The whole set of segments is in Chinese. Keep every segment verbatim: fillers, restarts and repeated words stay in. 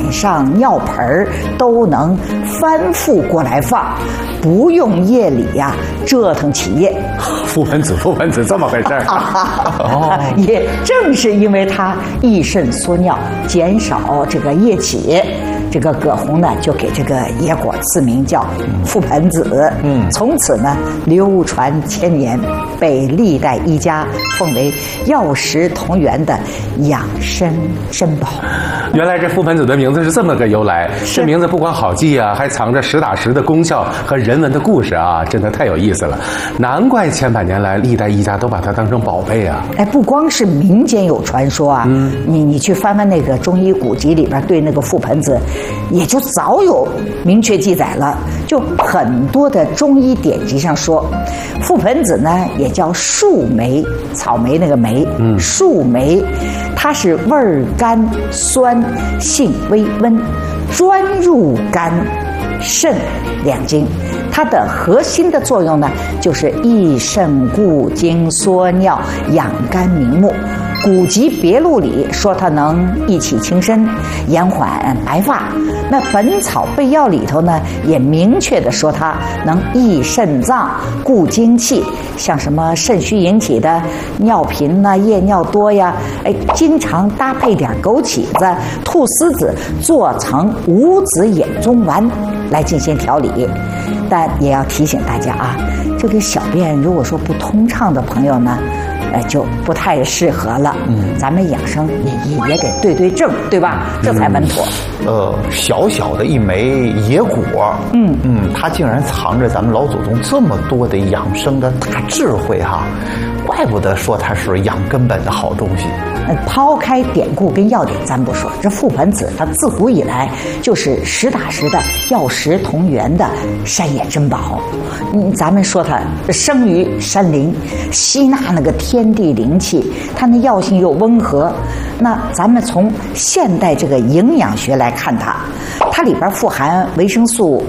上尿盆儿都能翻覆过来放，不用夜里呀、啊、折腾起夜。 覆盆子，覆盆子这么回事儿。 哦，也正是因为它益肾缩尿，减少这个夜起。这个葛洪呢，就给这个野果赐名叫覆盆子。嗯，从此呢流传千年，被历代医家奉为药食同源的养生珍宝。 原来这覆盆子的名字是这么个由来，这名字不光好记啊，还藏着实打实的功效和人文的故事啊，真的太有意思了。难怪千百年来历代医家都把它当成宝贝啊。 哎，不光是民间有传说啊，嗯、你你去翻翻那个中医古籍里边对那个覆盆子，也就早有明确记载了。就很多的中医典籍上说，覆盆子呢也叫树莓，草莓那个莓，嗯，树莓，它是味儿甘酸，性微温，专入肝、肾两经。它的核心的作用呢，就是益肾固精、缩尿、养肝明目。古籍别录里说它能益气清身、延缓白发。那《本草备要》里头呢，也明确的说它能益肾脏、固精气，像什么肾虚引起的尿频呐、夜尿多呀，哎，经常搭配点枸杞子、菟丝子做成五子衍宗丸来进行调理。但也要提醒大家啊，这个小便如果说不通畅的朋友呢，呃，就不太适合了。嗯，咱们养生也也也得对对症，对吧？这才稳妥。 嗯、呃，小小的一枚野果，嗯嗯，它竟然藏着咱们老祖宗这么多的养生的大智慧哈，怪不得说它是养根本的好东西。 抛开典故跟要点咱不说，这覆盆子它自古以来就是实打实的药食同源的山野珍宝。嗯，咱们说它生于山林，吸纳那个天地灵气，它那药性又温和。那咱们从现代这个营养学来看它，它里边富含维生素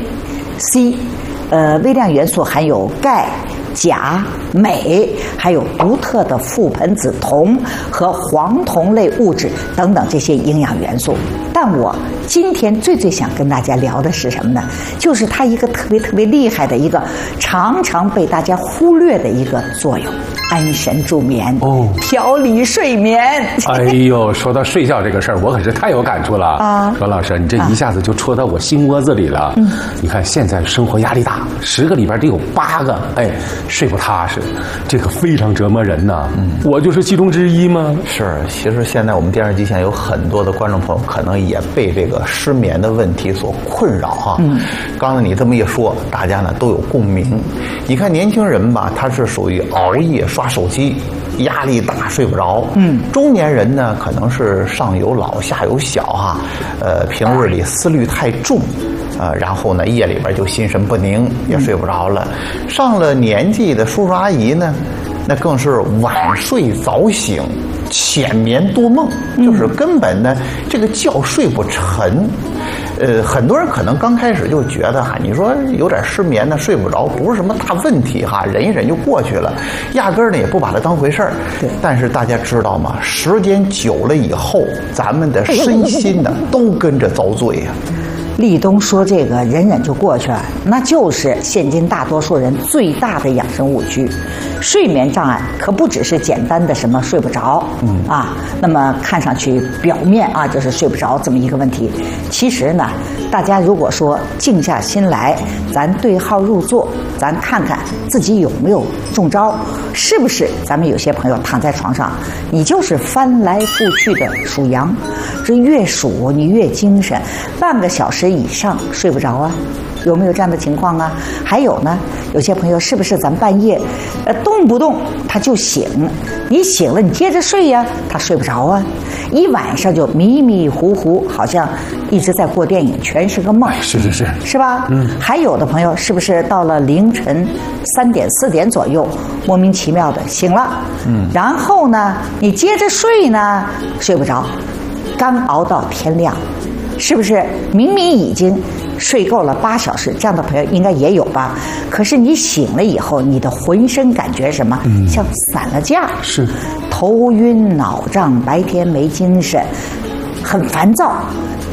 A、C， 呃，微量元素含有钙、钾、镁，还有独特的覆盆子酮和黄酮类物质等等这些营养元素。但我今天最最想跟大家聊的是什么呢？就是它一个特别特别厉害的一个常常被大家忽略的一个作用——安神助眠哦，调理睡眠。 哎呦，说到睡觉这个事儿，我可是太有感触了啊！阮老师，你这一下子就戳到我心窝子里了。嗯，你看现在生活压力大，十个里边得有八个，哎，睡不踏实，这个非常折磨人呐。嗯，我就是其中之一吗？ 是，其实现在我们电视机前有很多的观众朋友，可能也被这个失眠的问题所困扰哈。嗯，刚才你这么一说，大家呢都有共鸣。你看年轻人吧，他是属于熬夜刷手机，压力大睡不着。嗯，中年人呢可能是上有老下有小哈，呃，平日里思虑太重。呃，然后呢，夜里边就心神不宁，也睡不着了。上了年纪的叔叔阿姨呢，那更是晚睡早醒，浅眠多梦，就是根本呢这个觉睡不沉。呃，很多人可能刚开始就觉得哈，你说有点失眠呢，睡不着，不是什么大问题哈，忍一忍就过去了，压根儿呢也不把它当回事儿。对。但是大家知道吗？时间久了以后，咱们的身心呢都跟着遭罪呀。 立冬说这个忍忍就过去了，那就是现今大多数人最大的养生误区。睡眠障碍可不只是简单的什么睡不着，嗯啊，那么看上去表面啊就是睡不着这么一个问题。其实呢，大家如果说静下心来，咱对号入座，咱看看自己有没有中招，是不是咱们有些朋友躺在床上，你就是翻来覆去的数羊，这越数你越精神，半个小时以上睡不着啊，有没有这样的情况啊？还有呢，有些朋友是不是咱半夜呃动不动他就醒，你醒了你接着睡呀，他睡不着啊，一晚上就迷迷糊糊，好像一直在过电影，全是个梦。 是是是， 是吧？嗯。还有的朋友是不是到了凌晨三点四点左右，莫名其妙的醒了，嗯，然后呢，你接着睡呢，睡不着，刚熬到天亮。是不是明明已经睡够了八小时？这样的朋友应该也有吧？可是你醒了以后，你的浑身感觉什么？嗯、像散了架， 是头晕脑胀，白天没精神，很烦躁。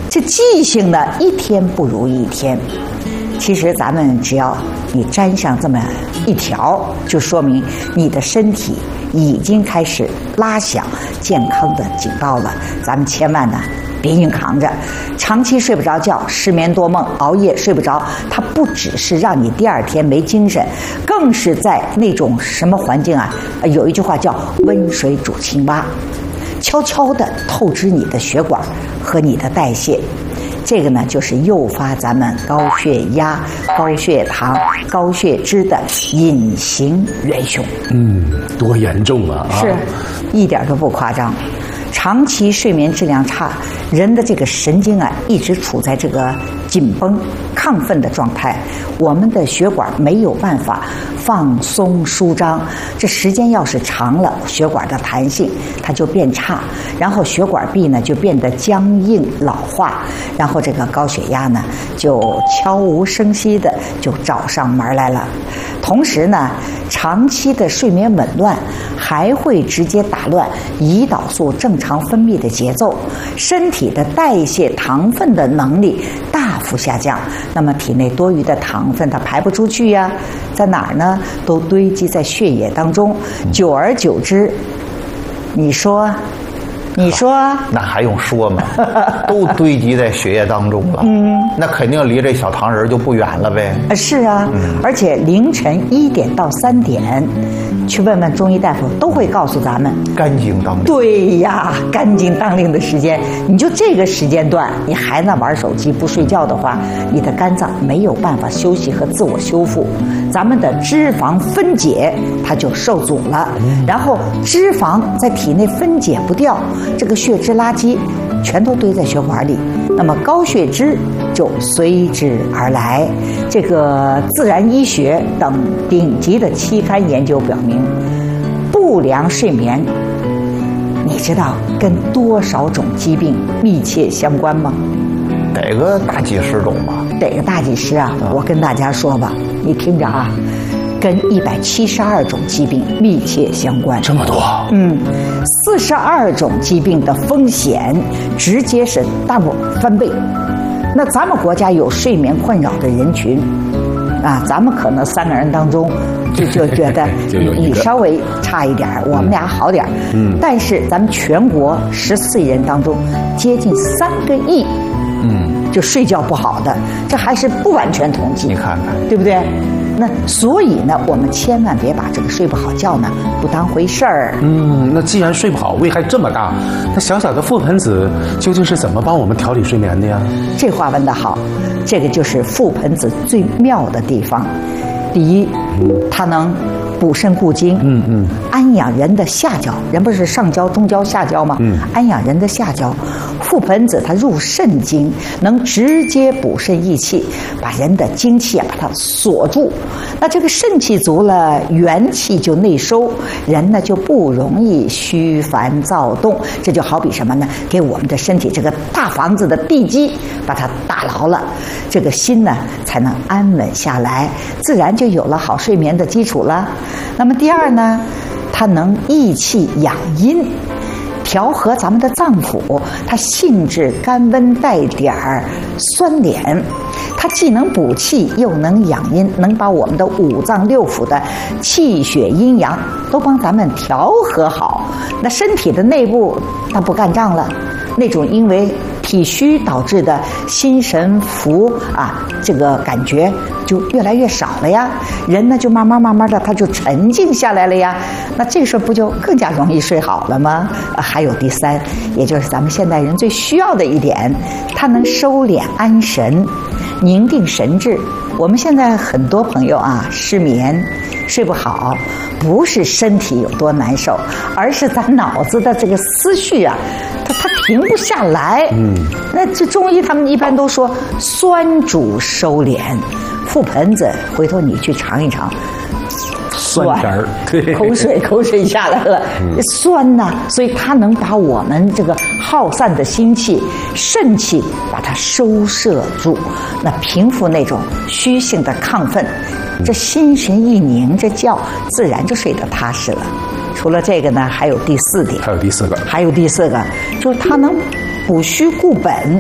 这记性呢，一天不如一天。其实咱们只要你沾上这么一条，就说明你的身体已经开始拉响健康的警报了。咱们千万呢别硬扛着，长期睡不着觉、失眠多梦、熬夜睡不着，它不只是让你第二天没精神，更是在那种什么环境啊？有一句话叫“温水煮青蛙”，悄悄地透支你的血管和你的代谢。这个呢，就是诱发咱们高血压、高血糖、高血脂的隐形元凶。 嗯，多严重啊！ 是，一点都不夸张。长期睡眠质量差，人的这个神经啊，一直处在这个紧绷、亢奋的状态，我们的血管没有办法放松舒张。这时间要是长了，血管的弹性它就变差，然后血管壁呢就变得僵硬老化，然后这个高血压呢就悄无声息的就找上门来了。同时呢，长期的睡眠紊乱还会直接打乱胰岛素正常分泌的节奏，身体的代谢糖分的能力大幅下降。那么体内多余的糖分它排不出去呀，在哪儿呢？都堆积在血液当中，久而久之，你说你说那还用说吗？都堆积在血液当中了，嗯，那肯定离这小糖人就不远了呗。 是啊，嗯、而且凌晨一点到三点，去问问中医大夫，都会告诉咱们肝经当令。 对呀，肝经当令的时间，你就这个时间段，你还在玩手机不睡觉的话，你的肝脏没有办法休息和自我修复，咱们的脂肪分解它就受阻了，嗯、然后脂肪在体内分解不掉。这个血脂垃圾全都堆在血管里，那么高血脂就随之而来。这个自然医学等顶级的期刊研究表明，不良睡眠，你知道跟多少种疾病密切相关吗？ 得个大几十种吧。 得个大几十啊！我跟大家说吧，你听着啊。跟一百七十二种疾病密切相关， 这么多？ 嗯，四十二种疾病的风险直接是 double 翻倍。那咱们国家有睡眠困扰的人群，啊，咱们可能三个人当中就就觉得你稍微差一点，我们俩好点。嗯，但是咱们全国十四亿人当中，接近三个亿，嗯，就睡觉不好的，这还是不完全统计。 你看看， 对不对？那所以呢，我们千万别把这个睡不好觉呢不当回事儿。 嗯，那既然睡不好，危害这么大，那小小的覆盆子究竟是怎么帮我们调理睡眠的呀？ 这话问得好，这个就是覆盆子最妙的地方。第一，它能补肾固精，嗯嗯，安养人的下焦。人不是上焦、中焦、下焦吗？嗯，安养人的下焦。覆盆子它入肾经，能直接补肾益气，把人的精气啊把它锁住。那这个肾气足了，元气就内收，人呢就不容易虚烦躁动。这就好比什么呢？给我们的身体这个大房子的地基把它打牢了，这个心呢才能安稳下来，自然就有了好睡眠的基础了。那么第二呢，它能益气养阴，调和咱们的脏腑，它性质甘温带点儿酸廉，它既能补气又能养阴，能把我们的五脏六腑的气血阴阳都帮咱们调和好。那身体的内部它不干仗了，那种因为体虚导致的心神浮啊，这个感觉就越来越少了呀。人呢就慢慢慢慢的他就沉静下来了呀。那这时候不就更加容易睡好了吗？啊，还有第三，也就是咱们现代人最需要的一点，它能收敛安神，凝定神志。我们现在很多朋友啊失眠睡不好，不是身体有多难受，而是咱脑子的这个思绪啊它它停不下来。嗯，那这中医他们一般都说酸主收敛，覆盆子回头你去尝一尝， 酸甜儿，对， 口水口水下来了，嗯、酸呐、啊，所以它能把我们这个耗散的心气、肾气把它收摄住，那平复那种虚性的亢奋，这心神一凝，这觉自然就睡得踏实了。除了这个呢，还有第四点， 还有第四个， 还有第四个，就是它能补虚固本，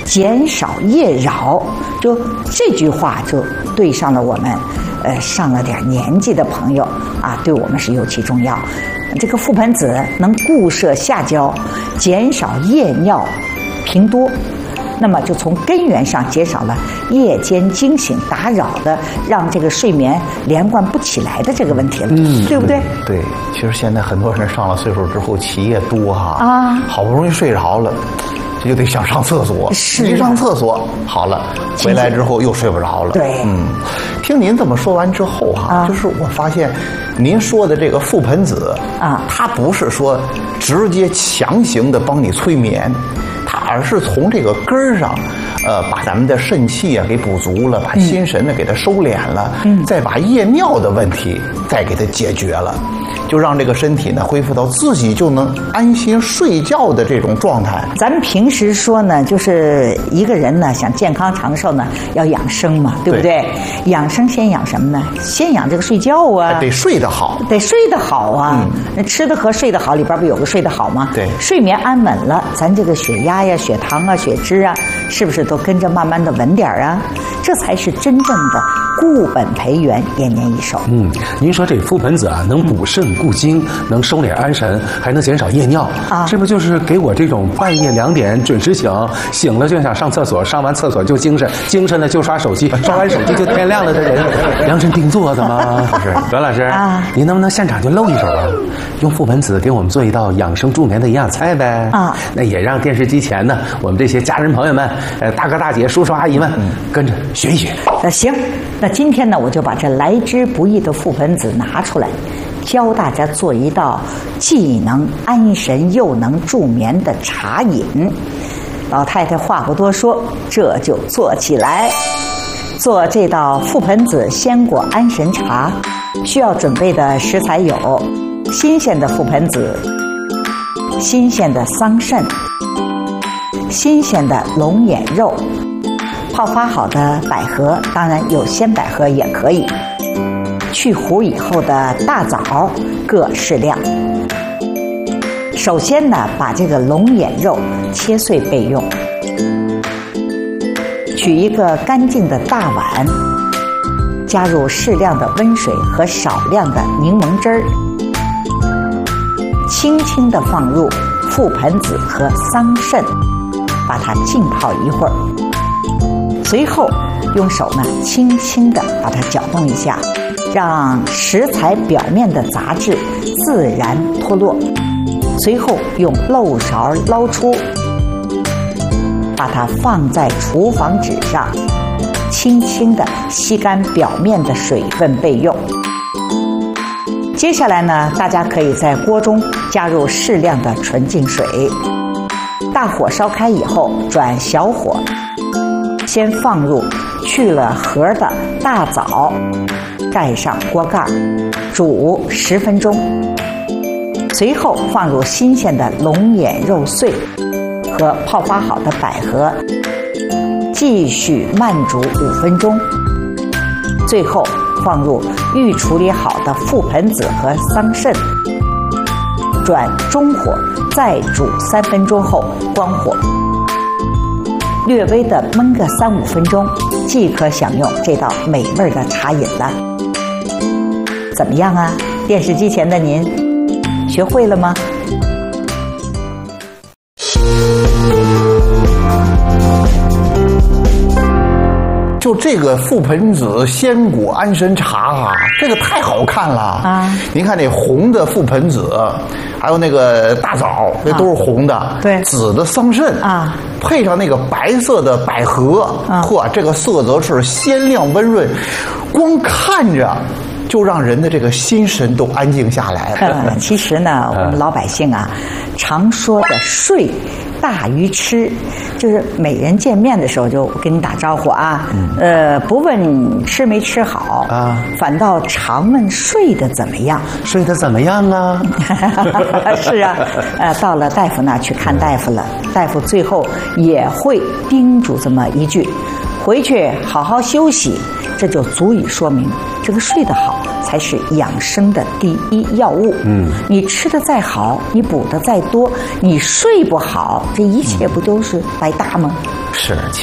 减少夜扰。就这句话就对上了我们，呃，上了点年纪的朋友啊，对我们是尤其重要。这个覆盆子能固摄下焦，减少夜尿频多。那么就从根源上减少了夜间惊醒打扰的，让这个睡眠连贯不起来的这个问题了，嗯，对不对？ 对，其实现在很多人上了岁数之后起夜多哈，啊，好不容易睡着了，这就得想上厕所， 是、啊、 一上厕所好了，回来之后又睡不着了。 对， 嗯，听您这么说完之后哈，啊、就是我发现您说的这个覆盆子啊，它不是说直接强行的帮你催眠。而是从这个根儿上，呃，把咱们的肾气啊给补足了，把心神呢给它收敛了，嗯，再把夜尿的问题再给它解决了，就让这个身体呢恢复到自己就能安心睡觉的这种状态。 咱们平时说呢，就是一个人呢想健康长寿呢，要养生嘛，对不对？对，养生先养什么呢？先养这个睡觉啊， 得睡得好， 得睡得好啊。嗯，那吃得和睡得好里边不有个睡得好吗？ 对， 睡眠安稳了，咱这个血压呀、血糖啊、血脂啊，是不是都跟着慢慢的稳点啊？这才是真正的固本培元，延年益寿。 嗯，您说这覆盆子啊，能补肾固精，能收敛安神，还能减少夜尿啊，是不是就是给我这种半夜两点准时醒，醒了就想上厕所，上完厕所就精神，精神了就刷手机，刷完手机就天亮了的人，量身定做的吗？不是，阮老师啊，您能不能现场就露一手啊？用覆盆子给我们做一道养生助眠的营养菜呗？啊，那也让电视机前呢，我们这些家人朋友们，呃，大哥大姐、叔叔阿姨们，嗯、跟着学一学。 那行，那今天呢，我就把这来之不易的覆盆子拿出来，教大家做一道既能安神又能助眠的茶饮。老太太话不多说，这就做起来。做这道覆盆子鲜果安神茶，需要准备的食材有新鲜的覆盆子、新鲜的桑葚、新鲜的龙眼肉、泡发好的百合，当然有鲜百合也可以，去核以后的大枣各适量。首先呢，把这个龙眼肉切碎备用。取一个干净的大碗，加入适量的温水和少量的柠檬汁儿，轻轻地放入覆盆子和桑葚，把它浸泡一会儿。随后用手呢轻轻地把它搅动一下，让食材表面的杂质自然脱落。随后用漏勺捞出，把它放在厨房纸上，轻轻地吸干表面的水分备用。接下来呢，大家可以在锅中加入适量的纯净水，大火烧开以后转小火，先放入去了核的大枣，盖上锅盖，煮十分钟。随后放入新鲜的龙眼肉碎和泡发好的百合，继续慢煮五分钟。最后放入预处理好的覆盆子和桑葚，转中火再煮三分钟后关火，略微的焖个三五分钟，即可享用这道美味的茶饮了。怎么样啊？电视机前的您学会了吗？ 就这个覆盆子鲜果安神茶啊，这个太好看了啊！您看那红的覆盆子，还有那个大枣，那都是红的。啊、对，紫的桑葚啊，配上那个白色的百合，呵、啊，这个色泽是鲜亮温润，光看着就让人的这个心神都安静下来了。 嗯、其实呢，我们老百姓啊，常说的睡大于吃，就是每人见面的时候就跟你打招呼啊，嗯、呃，不问吃没吃好啊，反倒常问睡得怎么样， 睡得怎么样啊？ 是啊，呃，到了大夫那去看大夫了，大夫最后也会叮嘱这么一句：回去好好休息， 这就足以说明这个睡得好才是养生的第一要务。嗯，你吃的再好，你补的再多，你睡不好，这一切不都是白搭吗？ 是。